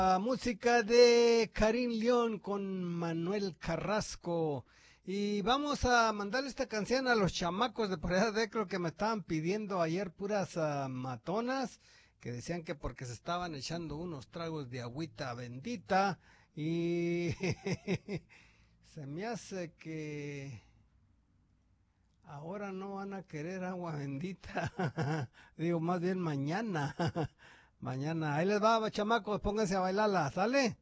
La música de Karim León con Manuel Carrasco. Y vamos a mandarle esta canción a los chamacos de por allá de creo que me estaban pidiendo ayer puras matonas, que decían que porque se estaban echando unos tragos de agüita bendita y se me hace que ahora no van a querer agua bendita. Digo, más bien mañana. Mañana. Ahí les va, chamacos, pónganse a bailarla, ¿sale?